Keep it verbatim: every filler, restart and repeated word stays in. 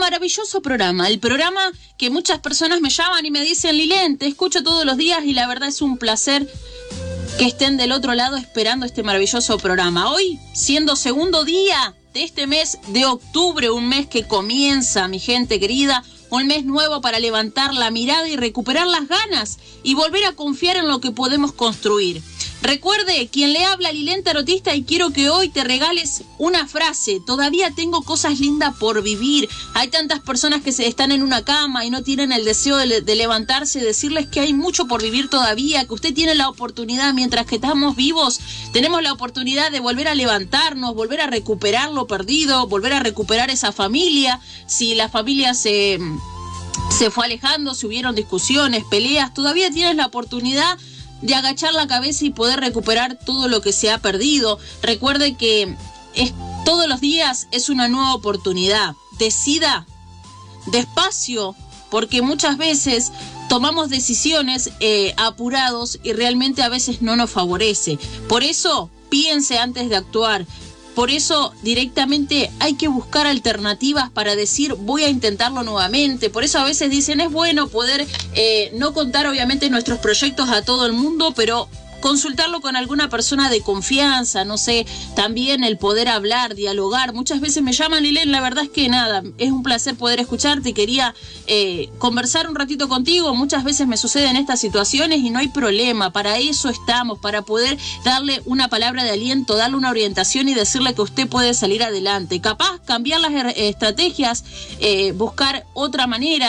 maravilloso programa, el programa que muchas personas me llaman y me dicen, Lilén, te escucho todos los días y la verdad es un placer que estén del otro lado esperando este maravilloso programa. Hoy, siendo segundo día de este mes de octubre, un mes que comienza, mi gente querida, un mes nuevo para levantar la mirada y recuperar las ganas y volver a confiar en lo que podemos construir. Recuerde, quien le habla, Lilén Tarotista, y quiero que hoy te regales una frase. Todavía tengo cosas lindas por vivir. Hay tantas personas que se están en una cama y no tienen el deseo de, de levantarse, decirles que hay mucho por vivir todavía, que usted tiene la oportunidad, mientras que estamos vivos, tenemos la oportunidad de volver a levantarnos, volver a recuperar lo perdido, volver a recuperar esa familia. Si la familia se, se fue alejando, si hubieron discusiones, peleas, todavía tienes la oportunidad de agachar la cabeza y poder recuperar todo lo que se ha perdido. Recuerde que es, todos los días es una nueva oportunidad. Decida despacio, porque muchas veces tomamos decisiones eh, apurados y realmente a veces no nos favorece. Por eso, piense antes de actuar. Por eso directamente hay que buscar alternativas para decir voy a intentarlo nuevamente. Por eso a veces dicen es bueno poder eh, no contar obviamente nuestros proyectos a todo el mundo, pero consultarlo con alguna persona de confianza, no sé, también el poder hablar, dialogar. Muchas veces me llaman, Lilén, la verdad es que nada, es un placer poder escucharte y quería eh, conversar un ratito contigo. Muchas veces me suceden estas situaciones y no hay problema, para eso estamos, para poder darle una palabra de aliento, darle una orientación y decirle que usted puede salir adelante. Capaz cambiar las estrategias, eh, buscar otra manera.